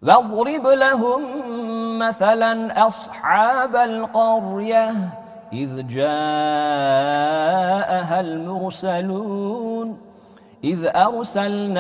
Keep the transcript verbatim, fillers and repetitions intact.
واضرب لهم مثلا أصحاب القرية إذ جاءها المرسلون إذ أرسلنا